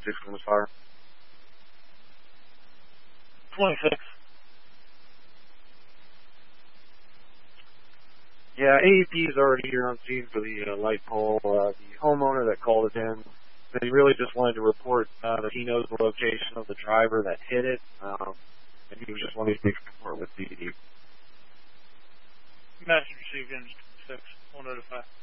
6 on the fire. 26. Yeah, AEP is already here on scene for the light pole. The homeowner that called it in, he really just wanted to report that he knows the location of the driver that hit it, and he was just wanting to make a report with DD. Message received in 6. We'll notify.